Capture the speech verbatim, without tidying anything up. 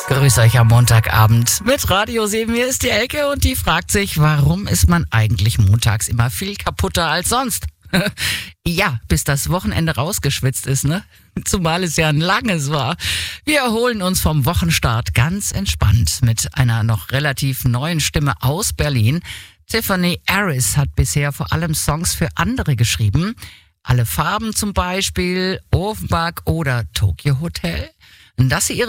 Grüß euch am Montagabend mit Radio sieben. Hier ist die Elke und die fragt sich, warum ist man eigentlich montags immer viel kaputter als sonst? Ja, bis das Wochenende rausgeschwitzt ist, ne? Zumal es ja ein langes war. Wir erholen uns vom Wochenstart ganz entspannt mit einer noch relativ neuen Stimme aus Berlin. Tiffany Harris hat bisher vor allem Songs für andere geschrieben. Alle Farben zum Beispiel, Offenbach oder Tokyo Hotel. Dass sie ihre